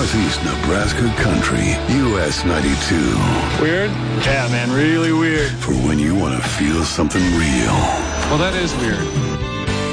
Northeast Nebraska country. US 92. Weird? Yeah, man, really weird. For when you want to feel something real. Well, that is weird.